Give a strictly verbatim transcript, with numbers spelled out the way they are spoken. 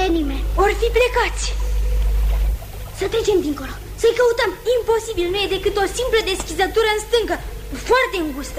e nimeni. Ori fi plecați. Să trecem dincolo, să-i căutăm. Imposibil, nu e decât o simplă deschizătură în stâncă, foarte îngustă.